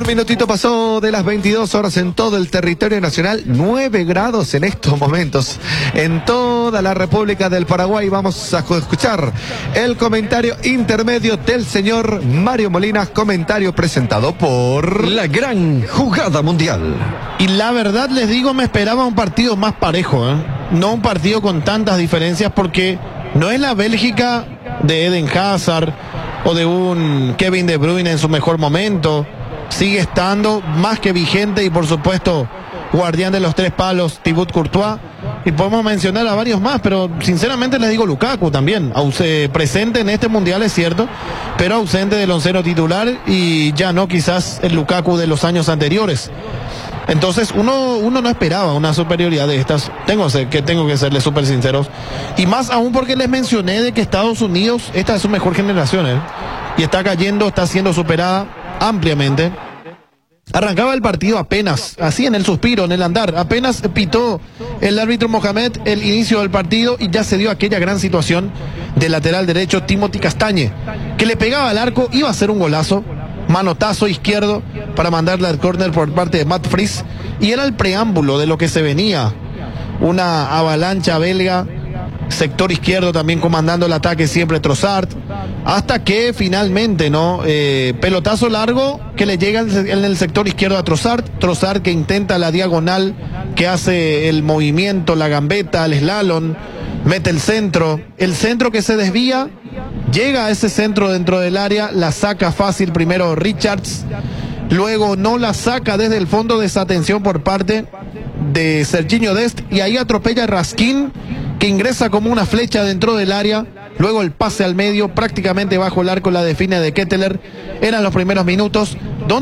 Un minutito pasó de las 22 horas en todo el territorio nacional, 9 grados en estos momentos en toda la República del Paraguay. Vamos a escuchar el comentario intermedio del señor Mario Molina, comentario presentado por La Gran Jugada Mundial. Y la verdad les digo, me esperaba un partido más parejo, no un partido con tantas diferencias, porque no es la Bélgica de Eden Hazard o de un Kevin De Bruyne en su mejor momento. Sigue estando más que vigente y por supuesto guardián de los tres palos, Thibaut Courtois, y podemos mencionar a varios más, pero sinceramente les digo Lukaku también, presente en este mundial es cierto, pero ausente del onceno titular y ya no quizás el Lukaku de los años anteriores. Entonces uno no esperaba una superioridad de estas, tengo que serles súper sinceros, y más aún porque les mencioné de que Estados Unidos, esta es su mejor generación, y está cayendo, está siendo superada ampliamente. Arrancaba el partido apenas, así en el suspiro, en el andar, apenas pitó el árbitro Mohamed el inicio del partido y ya se dio aquella gran situación del lateral derecho Timothy Castagne, que le pegaba al arco, iba a hacer un golazo, manotazo izquierdo para mandarle al córner por parte de Matt Fries, y era el preámbulo de lo que se venía, una avalancha belga, sector izquierdo también comandando el ataque siempre Trossard, hasta que finalmente, pelotazo largo que le llega en el sector izquierdo a Trossard que intenta la diagonal, que hace el movimiento, la gambeta, el slalom, mete el centro que se desvía, llega a ese centro dentro del área, la saca fácil primero Richards, luego no la saca desde el fondo, desatención por parte de Serginho Dest, y ahí atropella a Raskin, que ingresa como una flecha dentro del área, luego el pase al medio, prácticamente bajo el arco, la define de Ketteler. Eran los primeros minutos, donde